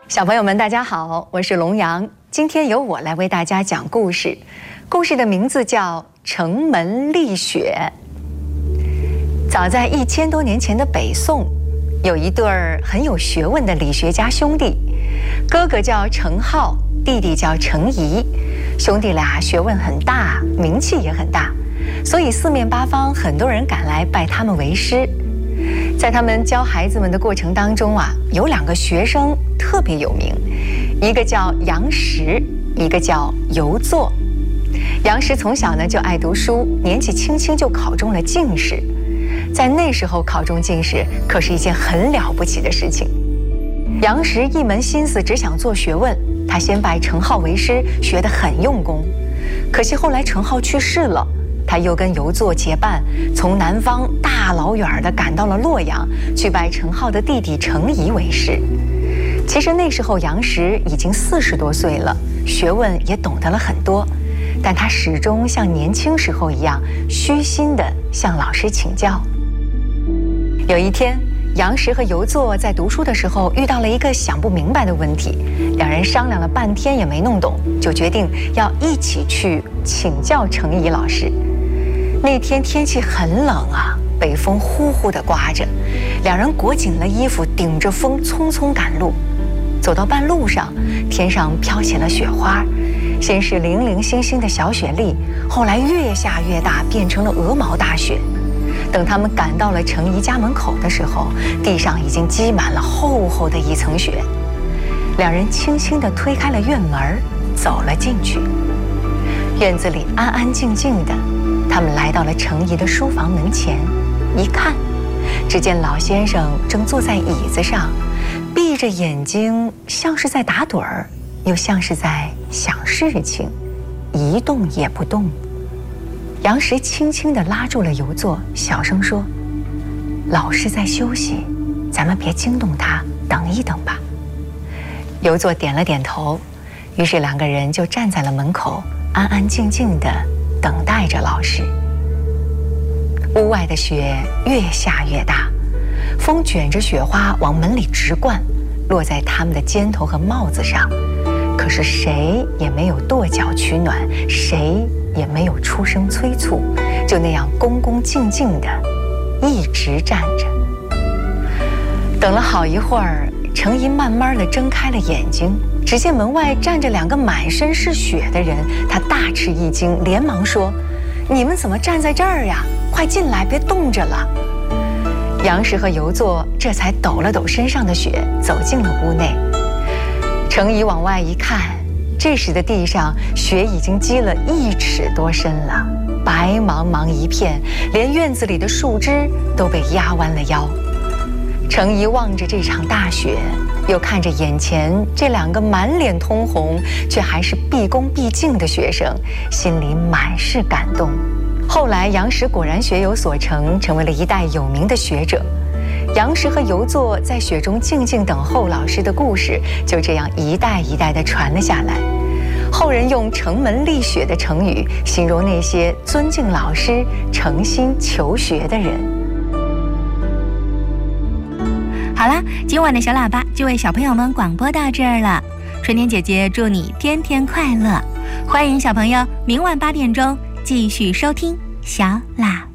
小朋友们，大家好，我是龙阳。今天由我来为大家讲故事，故事的名字叫《城门立雪》。早在1000多年前的北宋，有一对很有学问的理学家兄弟，哥哥叫程颢，弟弟叫程颐。兄弟俩学问很大，名气也很大，所以四面八方很多人赶来拜他们为师。在他们教孩子们的过程当中有2个学生特别有名，一个叫杨时，一个叫游作。杨时从小就爱读书，年纪轻轻就考中了进士。在那时候考中进士可是一件很了不起的事情。杨时一门心思只想做学问，他先拜程颢为师，学得很用功。可惜后来程颢去世了，他又跟游作结伴，从南方大老远的赶到了洛阳，去拜程颢的弟弟程颐为师。其实那时候杨时已经40多岁了，学问也懂得了很多，但他始终像年轻时候一样，虚心地向老师请教。有一天，杨时和游作在读书的时候遇到了一个想不明白的问题，两人商量了半天也没弄懂，就决定要一起去请教程颐老师。那天天气很冷北风呼呼地刮着，两人裹紧了衣服，顶着风匆匆赶路。走到半路上，天上飘起了雪花，先是零零星星的小雪粒，后来越下越大，变成了鹅毛大雪。等他们赶到了程颐家门口的时候，地上已经积满了厚厚的一层雪。两人轻轻地推开了院门，走了进去。院子里安安静静的，他们来到了程颐的书房门前，一看，只见老先生正坐在椅子上，闭着眼睛，像是在打盹儿，又像是在想事情，一动也不动。杨时轻轻地拉住了游作，小声说：“老师在休息，咱们别惊动他，等一等吧。”游作点了点头，于是2个人就站在了门口，安安静静地等待着老师。屋外的雪越下越大，风卷着雪花往门里直灌，落在他们的肩头和帽子上。可是谁也没有跺脚取暖，谁也没有出声催促，就那样恭恭敬敬地一直站着。等了好一会儿，程颐慢慢地睁开了眼睛，只见门外站着2个满身是雪的人，他大吃一惊，连忙说：“你们怎么站在这儿呀？快进来，别冻着了。”杨时和游作这才抖了抖身上的雪，走进了屋内。程颐往外一看，这时的地上雪已经积了1尺多深了，白茫茫一片，连院子里的树枝都被压弯了腰。程颐望着这场大雪，又看着眼前这2个满脸通红却还是毕恭毕敬的学生，心里满是感动。后来杨时果然学有所成，成为了一代有名的学者。杨时和游作在雪中静静等候老师的故事，就这样一代一代地传了下来。后人用城门立雪的成语形容那些尊敬老师、诚心求学的人。 好啦，今晚的小喇叭就为小朋友们广播到这儿了。春天姐姐祝你天天快乐，欢迎小朋友明晚8点钟继续收听小喇叭。